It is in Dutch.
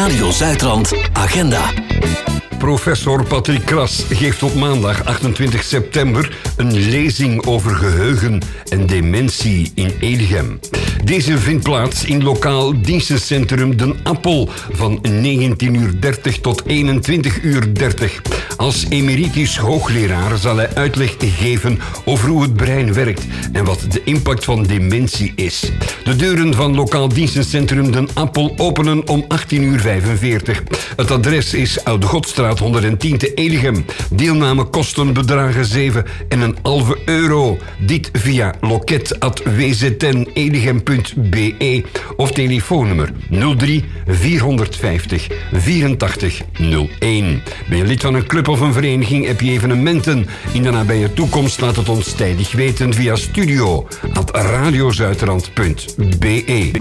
Radio Zuidrand Agenda. Professor Patrick Kras geeft op maandag 28 september een lezing over geheugen en dementie in Edegem. Deze vindt plaats in lokaal dienstencentrum Den Appel van 19:30 tot 21:30. Als emeritus hoogleraar zal hij uitleg geven over hoe het brein werkt en wat de impact van dementie is. De deuren van lokaal dienstencentrum Den Appel openen om 18:45. Het adres is Oude Godstraat 110 te Edegem. Deelnamekosten bedragen €7,5. Dit via loket@wzn-edegem.be of telefoonnummer 03 450 84 01. Ben je lid van een club of een vereniging? Heb je evenementen in de nabije toekomst? Laat het ons tijdig weten via studio@radiozuidrand.be.